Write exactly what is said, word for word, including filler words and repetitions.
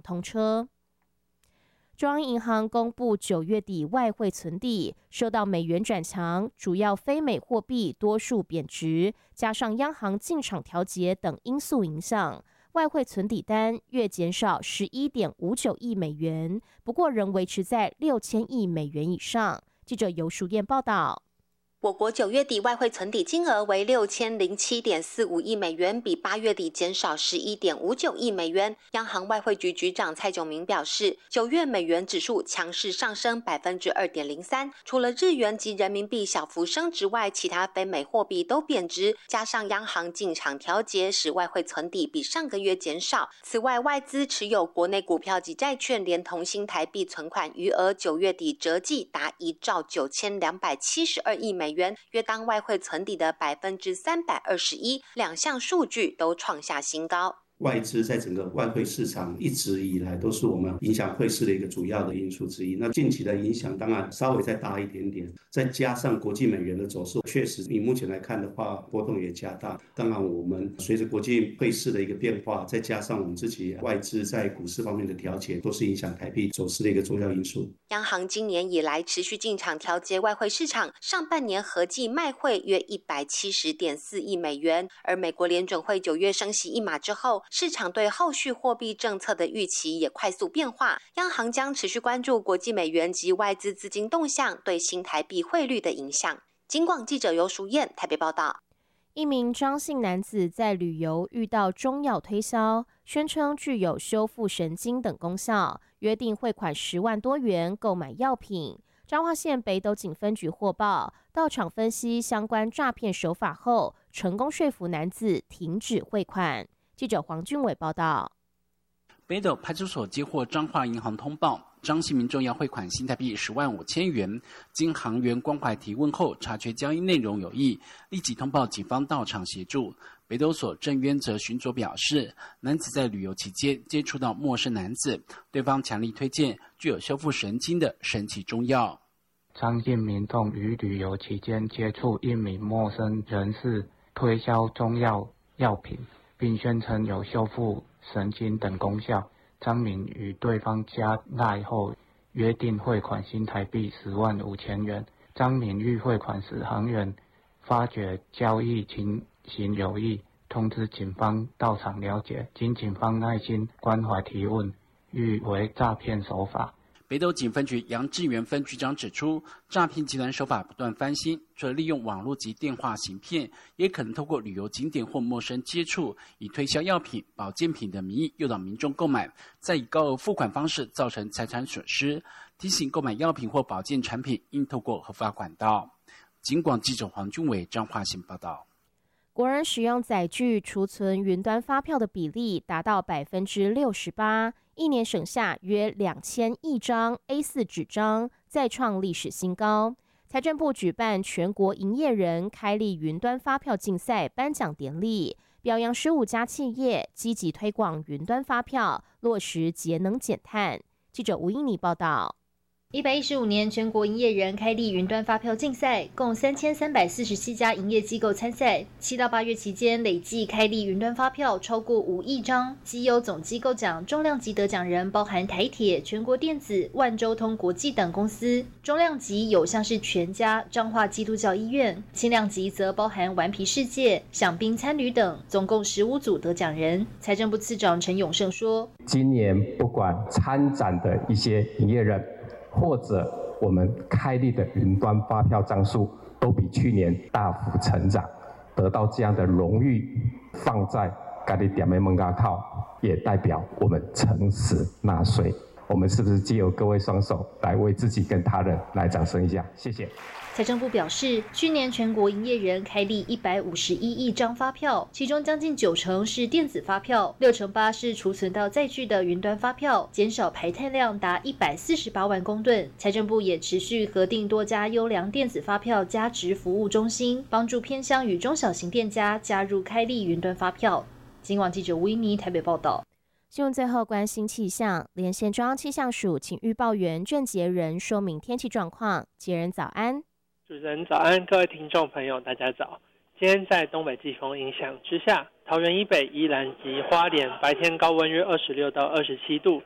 通车。中央银行公布九月底外汇存底，受到美元转强、主要非美货币多数贬值，加上央行进场调节等因素影响，外汇存底单月减少 十一点五九亿美元，不过仍维持在六千亿美元以上。记者游淑燕报道。 我国九月底外汇存底金额为六千零七点四五亿美元，比八月底减少十一点五九亿美元。央行外汇局局长蔡炯明表示，九月美元指数强势上升百分之二点零三，除了日元及人民币小幅升值外，其他非美货币都贬值，加上央行进场调节，使外汇存底比上个月减少。此外，外资持有国内股票及债券，连同新台币存款余额，九月底折计达一兆九千两百七十二亿美元。美元，约当外汇存底的百分之三百二十一，两项数据都创下新高。 外资在整个外汇市场一直以来都是我们影响汇市的一个主要的因素之一。那近期的影响当然稍微再大一点点，再加上国际美元的走势，确实以目前来看的话，波动也加大。当然，我们随着国际汇市的一个变化，再加上我们自己外资在股市方面的调节，都是影响台币走势的一个重要因素。 央行今年以来持续进场调节外汇市场，上半年合计卖汇约一百七十点四亿美元。而美国联准会九月升息一码之后，市场对后续货币政策的预期也快速变化，央行将持续关注国际美元及外资资金动向对新台币汇率的影响。警广记者游淑燕台北报道。 一名张姓男子在旅游遇到中药推销，宣称具有修复神经等功效，约定汇款十万多元购买药品。彰化县北斗警分局获报，到场分析相关诈骗手法后，成功说服男子停止汇款。记者黄俊伟报道。 北斗派出所接获彰化银行通报，张姓民众要汇款新台币十万五千元，经行员关怀提问后，察觉交易内容有异，立即通报警方到场协助。北斗所郑渊泽巡佐表示，男子在旅游期间接触到陌生男子，对方强力推荐具有修复神经的神奇中药。 张姓民众于旅游期间接触一名陌生人士，推销中药药品，并宣称有修复神经等功效。张民与对方加赖后，约定汇款新台币十万五千元。张民欲汇款时，行员发觉交易情形有异，通知警方到场了解。经警方耐心关怀提问，欲为诈骗手法。 北斗警分局杨志源分局长指出，诈骗集团手法不断翻新，除了利用网络及电话行骗，也可能透过旅游景点或陌生接触，以推销药品、保健品的名义诱导民众购买，再以高额付款方式造成财产损失。提醒购买药品或保健产品应透过合法管道。警广记者黄俊伟彰化县报道。 国人使用载具储存云端发票的比例达到百分之六十八，一年省下约两千亿张 A 四 纸张，再创历史新高。财政部举办全国营业人开立云端发票竞赛颁奖典礼，表扬十五家企业积极推广云端发票，落实节能减碳。记者吴英妮报道。 一百一十五年全国营业人开立云端发票竞赛，共三千三百四十七家营业机构参赛。七到八月期间，累计开立云端发票超过五亿张，绩优总机构奖重量级得奖人包含台铁、全国电子、万洲通国际等公司。重量级有像是全家、彰化基督教医院，轻量级则包含顽皮世界、享宾餐旅等，总共十五组得奖人。财政部次长陈永胜说：“ 今年不管参展的一些营业人，或者我们开立的云端发票张数都比去年大幅成长，得到这样的荣誉，放在家己店的门口靠，也代表我们诚实纳税。我们是不是藉由各位双手来为自己跟他人来掌声一下？谢谢。” 财政部表示，去年全国营业人开立一百五十一亿张发票，其中将近九成是电子发票，六成八是储存到载具的云端发票，减少排碳量达一百四十八万公吨。财政部也持续核定多家优良电子发票加值服务中心，帮助偏乡与中小型店家加入开立云端发票。警广记者吴依妮台北报道。 新闻最后关心气象，连线中央气象署请预报员郑杰仁说明天气状况。杰仁早安。 主持人早安，各位听众朋友大家早。今天在东北季风影响之下，桃园以北、宜兰及花莲白天高温约二十六到二十七度，